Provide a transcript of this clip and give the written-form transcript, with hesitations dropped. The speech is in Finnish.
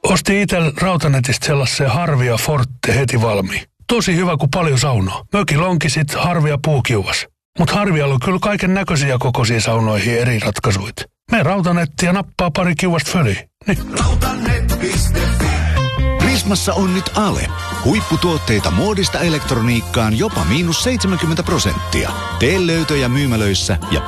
Ostin itsellä Rautanetista sellaisen Harvia Forte heti valmiin. Tosi hyvä, kun paljon saunoo. Mökillä onkin sit Harvia puukiuvas. Mut Harvialla on kyllä kaiken näköisiä kokoisia saunoihin eri ratkaisuit. Mene Rautanetti ja nappaa pari kiuvasta föliin. Niin. Rautanet.fi. Prismassa on nyt Ale. Huipputuotteita muodista elektroniikkaan jopa -70%. Tee löytöjä myymälöissä ja